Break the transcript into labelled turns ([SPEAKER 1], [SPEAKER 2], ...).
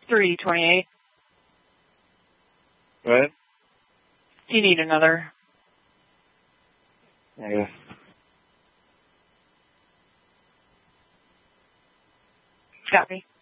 [SPEAKER 1] 328.
[SPEAKER 2] Go ahead.
[SPEAKER 1] Do you need another?
[SPEAKER 2] Yeah.
[SPEAKER 1] Copy.